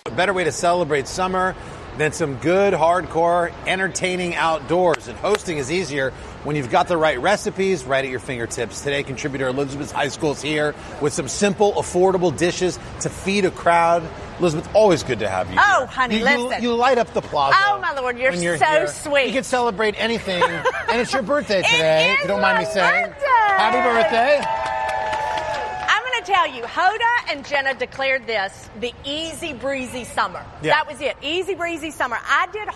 a better way to celebrate summer than some good, hardcore, entertaining outdoors. And hosting is easier when you've got the right recipes right at your fingertips. Today, contributor Elizabeth High School is here with some simple, affordable dishes to feed a crowd. Elizabeth, always good to have you here. Oh, honey, listen. You light up the plaza. Oh, my Lord, you're so here. sweet. You can celebrate anything, and it's your birthday today, if you don't mind me saying. Birthday. Happy birthday. I'm going to tell you, Hoda and Jenna declared this the easy breezy summer. Yeah. That was it. Easy breezy summer. I did